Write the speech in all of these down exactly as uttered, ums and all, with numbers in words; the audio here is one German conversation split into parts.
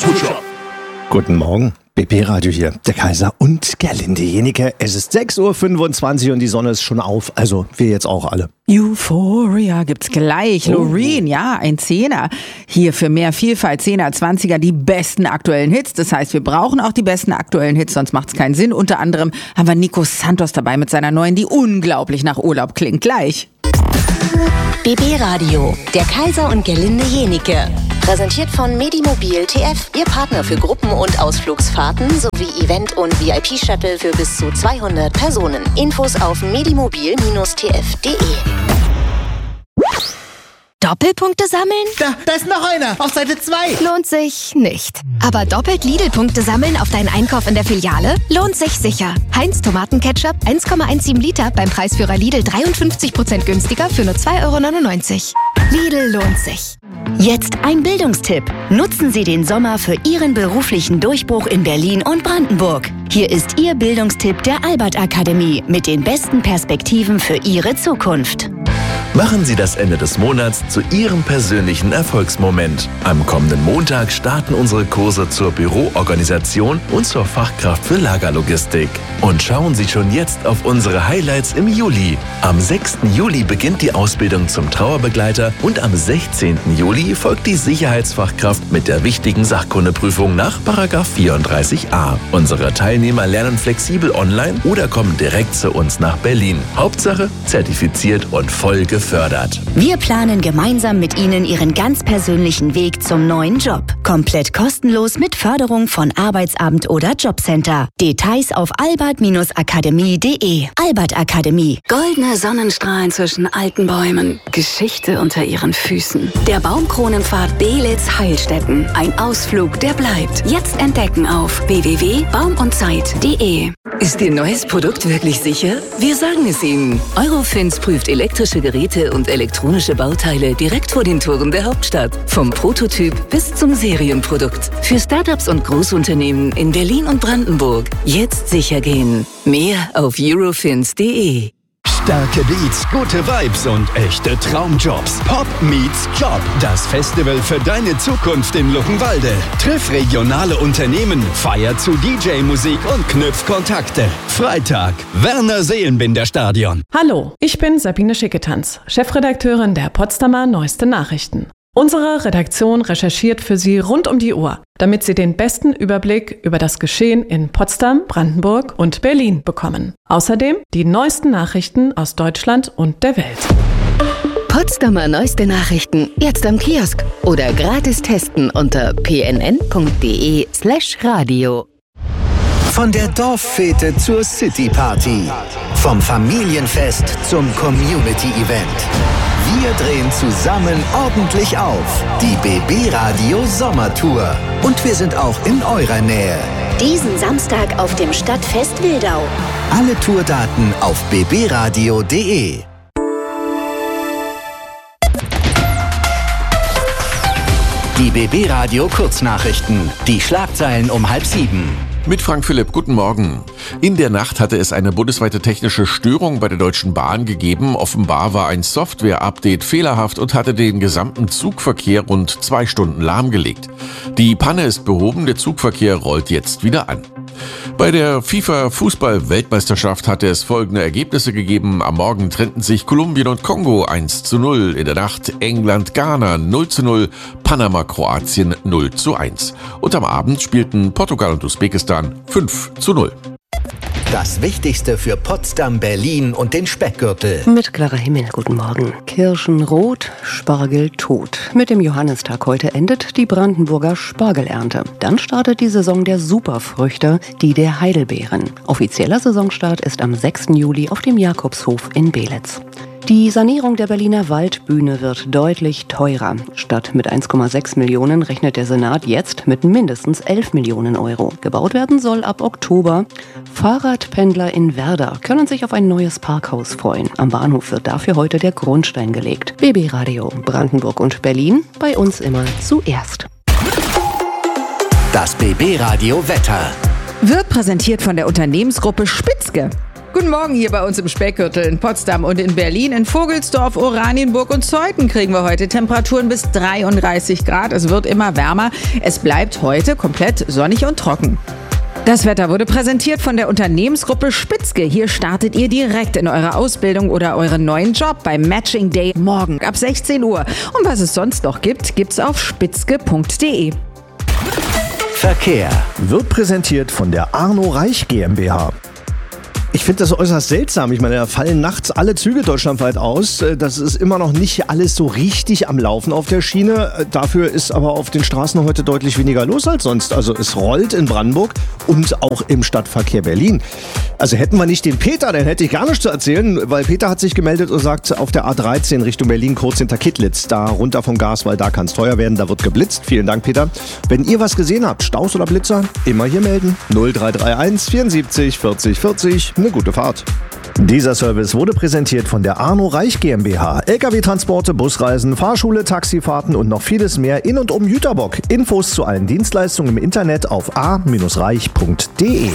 Future. Guten Morgen, B P-Radio hier, der Kaiser und Gerlinde Jenike. Es ist sechs Uhr fünfundzwanzig und die Sonne ist schon auf, also wir jetzt auch alle. Euphoria gibt's gleich. Oh. Loreen, ja, ein Zehner. Hier für mehr Vielfalt, Zehner, Zwanziger, die besten aktuellen Hits. Das heißt, wir brauchen auch die besten aktuellen Hits, sonst macht's keinen Sinn. Unter anderem haben wir Nico Santos dabei mit seiner neuen, die unglaublich nach Urlaub klingt. Gleich. B B-Radio, der Kaiser und Gerlinde Jenike. Präsentiert von Medimobil T F, Ihr Partner für Gruppen- und Ausflugsfahrten sowie Event- und V I P-Shuttle für bis zu zweihundert Personen. Infos auf medimobil T F punkt de. Doppelpunkte sammeln? Da, da ist noch einer, auf Seite zwei. Lohnt sich nicht. Aber doppelt Lidl-Punkte sammeln auf deinen Einkauf in der Filiale? Lohnt sich sicher. Heinz Tomatenketchup eins Komma siebzehn Liter beim Preisführer Lidl dreiundfünfzig Prozent günstiger für nur zwei Euro neunundneunzig. Lidl lohnt sich. Jetzt ein Bildungstipp. Nutzen Sie den Sommer für Ihren beruflichen Durchbruch in Berlin und Brandenburg. Hier ist Ihr Bildungstipp der Albert Akademie mit den besten Perspektiven für Ihre Zukunft. Machen Sie das Ende des Monats zu Ihrem persönlichen Erfolgsmoment. Am kommenden Montag starten unsere Kurse zur Büroorganisation und zur Fachkraft für Lagerlogistik. Und schauen Sie schon jetzt auf unsere Highlights im Juli. Am sechsten Juli beginnt die Ausbildung zum Trauerbegleiter und am sechzehnten Juli folgt die Sicherheitsfachkraft mit der wichtigen Sachkundeprüfung nach Paragraph vierunddreißig a. Unsere Teilnehmer lernen flexibel online oder kommen direkt zu uns nach Berlin. Hauptsache zertifiziert und voll gefördert. Wir planen gemeinsam mit Ihnen Ihren ganz persönlichen Weg zum neuen Job. Komplett kostenlos mit Förderung von Arbeitsamt oder Jobcenter. Details auf albert akademie punkt de. Albert Akademie. Goldene Sonnenstrahlen zwischen alten Bäumen. Geschichte unter Ihren Füßen. Der Baumkronenpfad Belitz Heilstätten. Ein Ausflug, der bleibt. Jetzt entdecken auf w w w punkt baum und zeit punkt de. Ist Ihr neues Produkt wirklich sicher? Wir sagen es Ihnen. Eurofins prüft elektrische Geräte und elektronische Bauteile direkt vor den Toren der Hauptstadt. Vom Prototyp bis zum Serienprodukt. Für Startups und Großunternehmen in Berlin und Brandenburg. Jetzt sicher gehen. Mehr auf eurofins punkt de. Starke Beats, gute Vibes und echte Traumjobs. Pop meets Job. Das Festival für deine Zukunft in Luckenwalde. Triff regionale Unternehmen, feier zu D J-Musik und knüpf Kontakte. Freitag, Werner Seelenbinder Stadion. Hallo, ich bin Sabine Schicketanz, Chefredakteurin der Potsdamer Neueste Nachrichten. Unsere Redaktion recherchiert für Sie rund um die Uhr, damit Sie den besten Überblick über das Geschehen in Potsdam, Brandenburg und Berlin bekommen. Außerdem die neuesten Nachrichten aus Deutschland und der Welt. Potsdamer Neueste Nachrichten jetzt am Kiosk oder gratis testen unter p n n punkt de slash radio. Von der Dorffete zur Cityparty. Vom Familienfest zum Community-Event. Wir drehen zusammen ordentlich auf. Die B B-Radio Sommertour. Und wir sind auch in eurer Nähe. Diesen Samstag auf dem Stadtfest Wildau. Alle Tourdaten auf b b radio punkt de. Die B B-Radio Kurznachrichten. Die Schlagzeilen um halb sieben. Mit Frank Philipp, guten Morgen. In der Nacht hatte es eine bundesweite technische Störung bei der Deutschen Bahn gegeben. Offenbar war ein Software-Update fehlerhaft und hatte den gesamten Zugverkehr rund zwei Stunden lahmgelegt. Die Panne ist behoben, der Zugverkehr rollt jetzt wieder an. Bei der FIFA-Fußball-Weltmeisterschaft hatte es folgende Ergebnisse gegeben. Am Morgen trennten sich Kolumbien und Kongo eins zu null. In der Nacht England-Ghana null zu null, Panama-Kroatien null zu eins. Und am Abend spielten Portugal und Usbekistan fünf zu null. Das Wichtigste für Potsdam, Berlin und den Speckgürtel. Mit klarer Himmel, guten Morgen. Kirschen rot, Spargel tot. Mit dem Johannistag heute endet die Brandenburger Spargelernte. Dann startet die Saison der Superfrüchte, die der Heidelbeeren. Offizieller Saisonstart ist am sechsten Juli auf dem Jakobshof in Belitz. Die Sanierung der Berliner Waldbühne wird deutlich teurer. Statt mit eins Komma sechs Millionen rechnet der Senat jetzt mit mindestens elf Millionen Euro. Gebaut werden soll ab Oktober. Fahrradpendler in Werder können sich auf ein neues Parkhaus freuen. Am Bahnhof wird dafür heute der Grundstein gelegt. B B-Radio, Brandenburg und Berlin, bei uns immer zuerst. Das B B-Radio Wetter. Wird präsentiert von der Unternehmensgruppe Spitzke. Guten Morgen hier bei uns im Speckgürtel in Potsdam und in Berlin. In Vogelsdorf, Oranienburg und Zeuthen kriegen wir heute Temperaturen bis dreiunddreißig Grad. Es wird immer wärmer. Es bleibt heute komplett sonnig und trocken. Das Wetter wurde präsentiert von der Unternehmensgruppe Spitzke. Hier startet ihr direkt in eure Ausbildung oder euren neuen Job beim Matching Day morgen ab sechzehn Uhr. Und was es sonst noch gibt, gibt's auf spitzke punkt de. Verkehr wird präsentiert von der Arno Reich GmbH. Ich finde das äußerst seltsam. Ich meine, da fallen nachts alle Züge deutschlandweit aus. Das ist immer noch nicht alles so richtig am Laufen auf der Schiene. Dafür ist aber auf den Straßen heute deutlich weniger los als sonst. Also es rollt in Brandenburg und auch im Stadtverkehr Berlin. Also hätten wir nicht den Peter, dann hätte ich gar nichts zu erzählen, weil Peter hat sich gemeldet und sagt, auf der A dreizehn Richtung Berlin kurz hinter Kittlitz, da runter vom Gas, weil da kann es teuer werden, da wird geblitzt. Vielen Dank, Peter. Wenn ihr was gesehen habt, Staus oder Blitzer, immer hier melden. null drei drei eins vierundsiebzig vierzig vierzig. Eine gute Fahrt. Dieser Service wurde präsentiert von der Arno Reich GmbH. L K W-Transporte, Busreisen, Fahrschule, Taxifahrten und noch vieles mehr in und um Jüterbock. Infos zu allen Dienstleistungen im Internet auf a Bindestrich reich punkt de.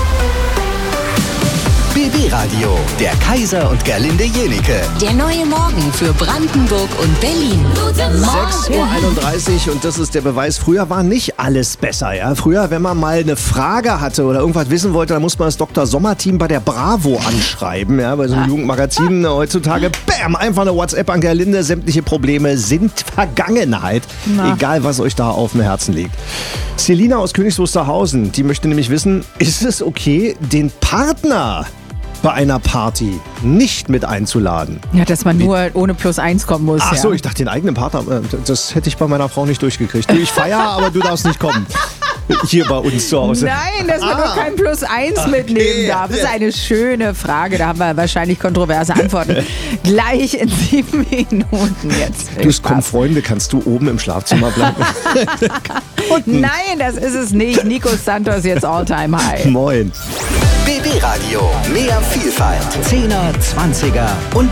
B B-Radio, der Kaiser und Gerlinde Jenike. Der neue Morgen für Brandenburg und Berlin. Guten Morgen. sechs Uhr einunddreißig und das ist der Beweis, früher war nicht alles besser. Ja? Früher, wenn man mal eine Frage hatte oder irgendwas wissen wollte, dann muss man das Doktor Sommer-Team bei der Bravo anschreiben. Ja? Bei so einem Jugendmagazin heutzutage, bam, einfach eine WhatsApp an Gerlinde. Sämtliche Probleme sind Vergangenheit. Na. Egal, was euch da auf dem Herzen liegt. Selina aus Königs Wusterhausen, die möchte nämlich wissen, ist es okay, den Partner bei einer Party nicht mit einzuladen? Ja, dass man nur ohne plus eins kommen muss. Ach so, ja. Ich dachte, den eigenen Partner, das hätte ich bei meiner Frau nicht durchgekriegt. Du, ich feiere, aber du darfst nicht kommen. Hier bei uns zu Hause. Nein, dass man ah. nur kein plus eins okay. mitnehmen darf. Das ist eine schöne Frage. Da haben wir wahrscheinlich kontroverse Antworten. Gleich in sieben Minuten jetzt. Du, es kommen Freunde, kannst du oben im Schlafzimmer bleiben? Nein, das ist es nicht. Nico Santos jetzt Alltime High. Moin. B B-Radio, mehr Vielfalt. Zehner, Zwanziger und